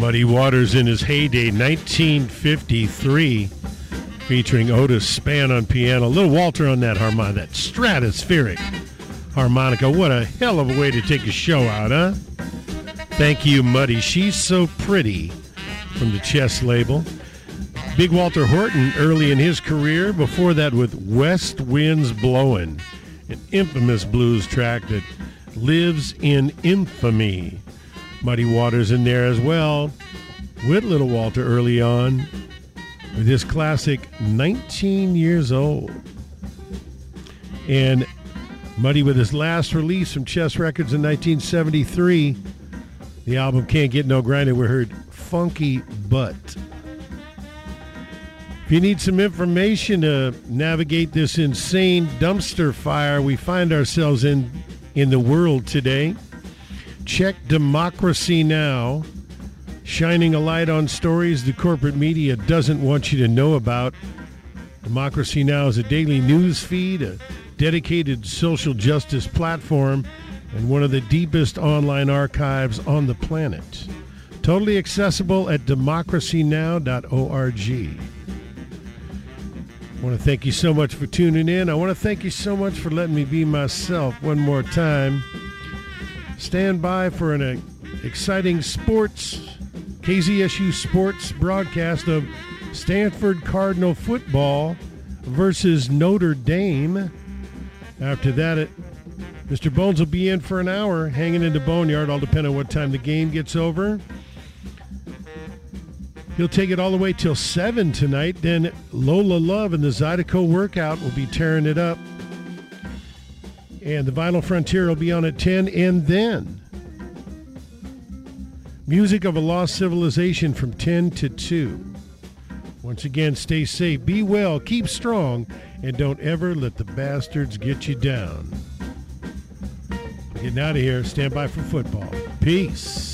Muddy Waters in his heyday, 1953, featuring Otis Spann on piano, Little Walter on that harmonica, that stratospheric harmonica. What a hell of a way to take a show out, huh? Thank you, Muddy. She's So Pretty from the Chess label. Big Walter Horton early in his career, before that with West Winds Blowin', an infamous blues track that lives in infamy. Muddy Waters in there as well with Little Walter early on with his classic 19 Years Old. And Muddy with his last release from Chess Records in 1973, the album Can't Get No Grindin', we heard Funky Butt. If you need some information to navigate this insane dumpster fire we find ourselves in the world today, check Democracy Now!, shining a light on stories the corporate media doesn't want you to know about. Democracy Now! Is a daily news feed, a dedicated social justice platform, and one of the deepest online archives on the planet. Totally accessible at democracynow.org. I want to thank you so much for tuning in. I want to thank you so much for letting me be myself one more time. Stand by for an exciting KZSU sports broadcast of Stanford Cardinal football versus Notre Dame. After that, Mr. Bones will be in for an hour, hanging in the Boneyard, all depending on what time the game gets over. He'll take it all the way till 7 tonight. Then Lola Love and the Zydeco Workout will be tearing it up. And the Vinyl Frontier will be on at 10. And then Music of a Lost Civilization from 10 to 2. Once again, stay safe, be well, keep strong, and don't ever let the bastards get you down. Getting out of here. Stand by for football. Peace.